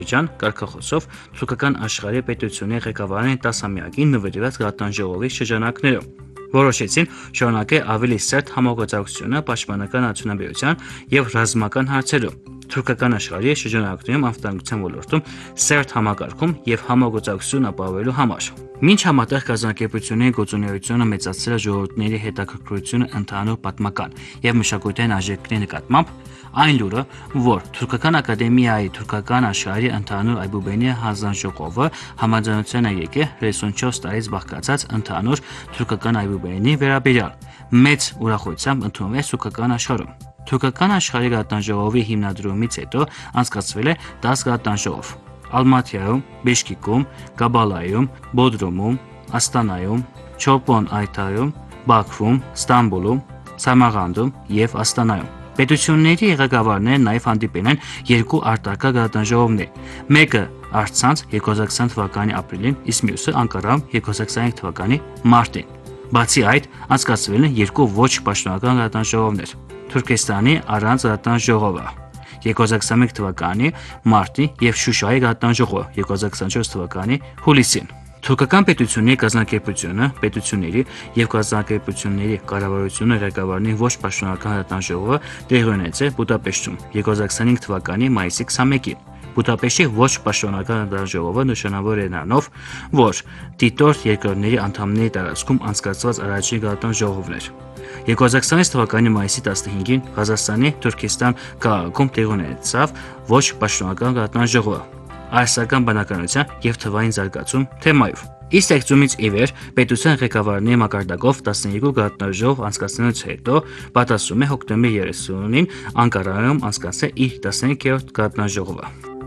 Կարգախոսով թուրքական աշխարհի պետությունների ղեկավարների 10-ամյակին նվիրված գաղտնաժողովի շրջանակներում որոշեցին շարունակել ավելի սերտ համագործակցությունը պաշտպանական արդյունաբերության եւ ռազմական հարցերում, թուրքական աշխարհի շրջանակներում անվտանգության ոլորտում սերտ համակարգում եւ համագործակցություն ապահովելու համար։ Մինչ համատեղ կազմակերպությունների գործունեությունը մեծացրել է ժողովուրդների հետաքրքրությունը ընդհանուր պատմական եւ մշակութային արժեքների նկատմամբ, այն լուրը, որ Թուրքական ակադեմիայի թուրքական աշխարհի ընդհանուր այբուբենի հանձնաժողովը համաձայնության է եկել 34 տարից բաղկացած ընդհանուր թուրքական այբուբենի վերաբերյալ, մեծ ուրախությամբ ընդունվեց թուրքական աշխարհում։ Թուրքական աշխարհի գաղտնաժողովի հիմնադրումից հետո անցկացվել է 10 գաղտնաժողով՝ Ալմաթիայում, Բիշկեկում, Կաբալայում, Բոդրումում, Աստանայում, Չոլպոն-Այթայում, Բաքվում, Ստամբուլում, Սամարղանդում եւ Աստանայում։ Պետությունների ղեկավարները նաև հանդիպել են երկու արտակարգ գաղտնաժողովներ՝ մեկը Արցանց 2020 թվականի ապրիլին, իսկ մյուսը Անկարայում 2025 թվականի մարտին։ Բացի այդ, անցկացվել են երկու ոչ պաշտոնական գաղտնաժողովներ՝ Թուրքեստանի առանց գաղտնաժողովը 2021 թվականի մարտի եւ Շուշայի գաղտնաժողովը 2024 թվականի հուլիսին։ Թուրքական պետությունների կազմակերպությունը, պետությունների եւ կազմակերպությունների կառավարությունը ղեկավարների ոչ պաշտոնական գաղտնաժողովը տեղի ունեցել Բուդապեշտում 2025 թվականի մայիսի 21-ին։ Բուդապեշտի ոչ պաշտոնական գաղտնաժողովը նշանավոր է նրանով, որ դիտորդ երկրների անդամների տարածքում անցկացված առաջին գաղտնաժողովն էր։ 2026 թվականի մայիսի 15-ին Ղազախստանի Թուրքեստան քաղաքում տեղի ունեցավ ոչ պաշտոնական գաղտնաժողովը «Արսական բնականության եւ թվային զարգացում» թեմայով։ Իր ստեղծումից ի վեր պետության ղեկավարների մակարդակով 12 գաղտնաժողով անցկացնելուց հետո պատասում է հոկտեմբերի 30-ին Անկարայում անցկացնել իր 15-րդ գաղտնաժողովը։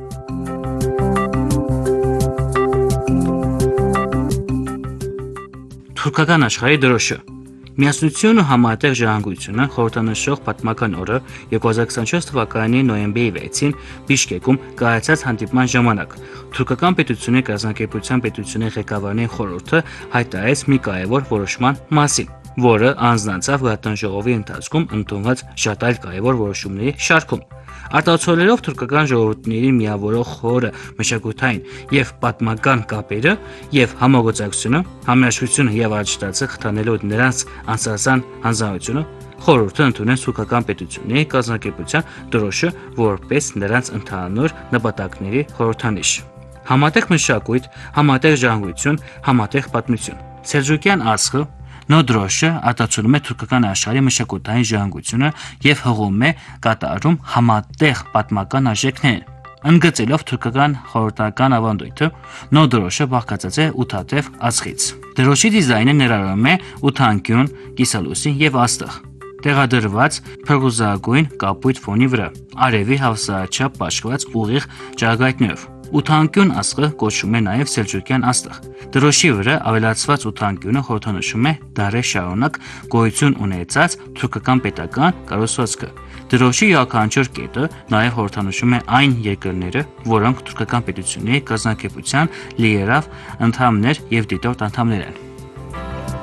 Թուրքական աշխարհի դրոշը Միասնությունը համատեղ ժառանգությունը խորհրդանշող պատմական օրը 2024 թվականի նոյեմբերի 6-ին Բիշկեկում կայացած հանդիպման ժամանակ թուրքական պետությունների կազմակերպության պետությունների ղեկավարների խորհուրդը հայտարարեց մի կարևոր որոշման մասին, որը անձնացավ գաղտնաժողովի ընթացքում ընդունված շատ այլ կարևոր որոշումների շարքում։ Արտացոլելով թուրքական ժողովուրդների միավորող խորը մշակութային եւ պատմական կապերը եւ համագործակցությունը, համերաշխությունը եւ առաջտացը խթանելով նրանց անսասան հանձնարարությունը, խորհուրդը ընդունեց թուրքական պետությունների կազմակերպության դրոշը որպես նրանց ընդհանուր նպատակների խորհրդանիշ։ Համատեղ մշակույթ, համատեղ ժառանգություն, համատեղ պատմություն։ Սելջուկյան ասխը նոր դրոշը արտացոլում է թուրքական աշխարհի մշակութային ժառանգությունը եւ հղում է կատարում համատեղ պատմական արժեքներին։ Ընդգծելով թուրքական խորհրդական ավանդույթը, նոր դրոշը բաղկացած է 8 թեթև ածխից։ Դրոշի դիզայնը ներառում է 8 անկյուն, կիսալուսին եւ աստղ, տեղադրված փրկուզագույն կապույտ ֆոնի վրա, արևի հավասարաչափ պաշտված ուղիղ ճառագայթներով։ 8-անկյուն աստղը կոչվում է նաև սելջուկյան աստղ։ Դրոշի վրա ավելացված 8-անկյունը խորհրդանշում է դարեր շարունակ գոյություն ունեցած թուրքական պետական կառուցվածքը։ Դրոշի յուրաքանչյուր կետը նաև խորհրդանշում է այն երկրները, որոնք թուրքական պետությունների կազմակերպության լիերավ անդամներ եւ դիտորդ անդամներ են։